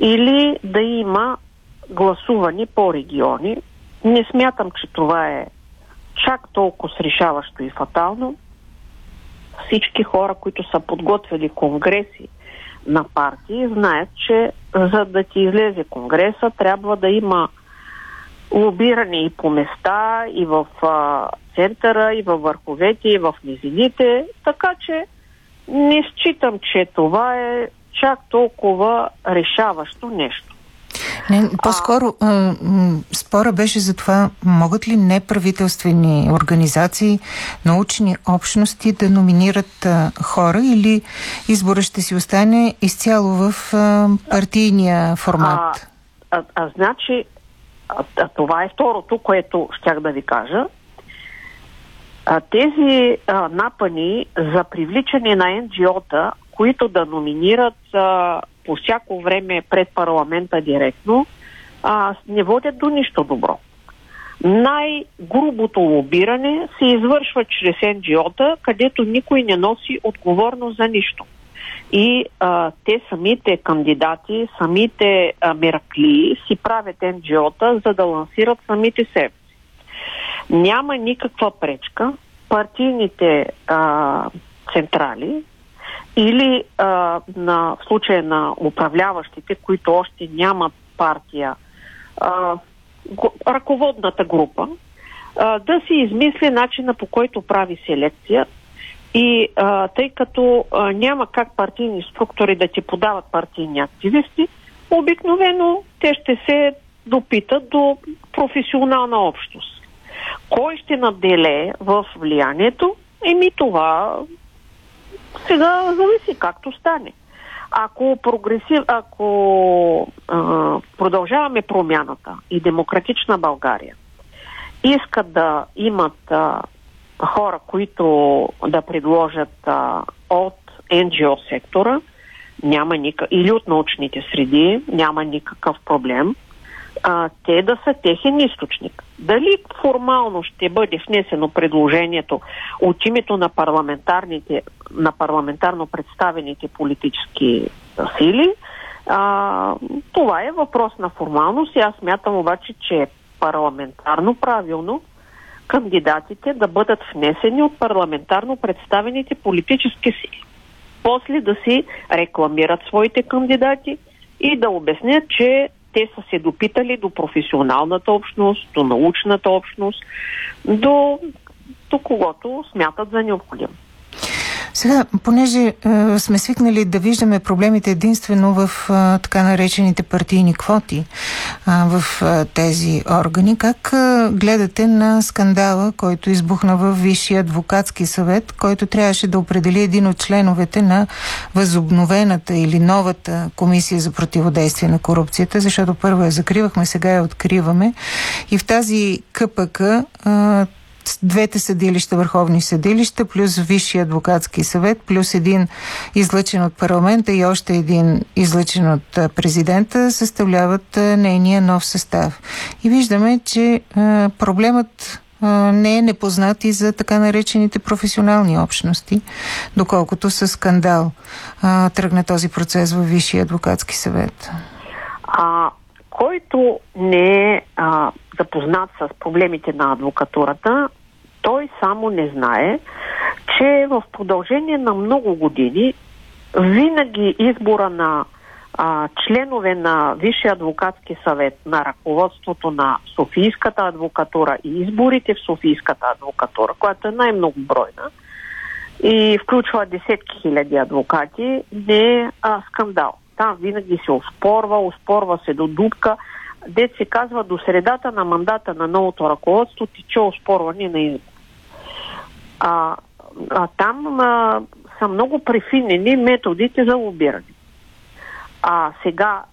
или да има гласуване по региони. Не смятам, че това е чак толкова решаващо и фатално. Всички хора, които са подготвили конгреси на партии, знаят, че за да ти излезе конгреса, трябва да има лобиране и по места, и в центъра, и във върховете, и в низините. Така че не считам, че това е чак толкова решаващо нещо. Не, по-скоро спора беше за това, могат ли неправителствени организации, научни общности да номинират хора, или избора ще си остане изцяло в партийния формат? Значи, това е второто, което щях да ви кажа. Тези напъни за привличане на НГО-та, които да номинират по всяко време пред парламента директно, не водят до нищо добро. Най-грубото лобиране се извършва чрез НГО-та, където никой не носи отговорност за нищо. И те самите кандидати, самите мераклии си правят НГО-та, за да лансират самите себе си. Няма никаква пречка партийните централи или в случая на управляващите, които още нямат партия, ръководната група, да си измисли начина, по който прави селекция. И тъй като няма как партийни структури да ти подават партийни активисти, обикновено те ще се допитат до професионална общност. Кой ще наделее в влиянието? Това сега зависи както стане. Ако продължаваме промяната и Демократична България искат да имат хора, които да предложат от НГО сектора, или от научните среди, няма никакъв проблем, те да са техен източник. Дали формално ще бъде внесено предложението от името на парламентарно представените политически сили, това е въпрос на формалност и аз смятам обаче, че е парламентарно правилно кандидатите да бъдат внесени от парламентарно представените политически сили. После да си рекламират своите кандидати и да обяснят, че те са се допитали до професионалната общност, до научната общност, до когото смятат за необходимо. Сега, понеже сме свикнали да виждаме проблемите единствено в така наречените партийни квоти в тези органи, как гледате на скандала, който избухна в Висшия адвокатски съвет, който трябваше да определи един от членовете на възобновената или новата комисия за противодействие на корупцията, защото първо я закривахме, сега я откриваме. И в тази КПК двете съдилища, върховни съдилища, плюс Висшия адвокатски съвет, плюс един излъчен от парламента и още един излъчен от президента, съставляват нейния нов състав. И виждаме, че проблемът не е непознат и за така наречените професионални общности, доколкото със скандал тръгна този процес във Висшия адвокатски съвет. Който не е запознат с проблемите на адвокатурата, той само не знае, че в продължение на много години винаги избора на членове на Висшия адвокатски съвет, на ръководството на Софийската адвокатура и изборите в Софийската адвокатура, която е най-много бройна и включва десетки хиляди адвокати, не е скандал. Там винаги се оспорва се до дупка. Дет се казва, до средата на мандата на новото ръководство тече оспорване на избор. Там са много префинени методите за лобиране. Сега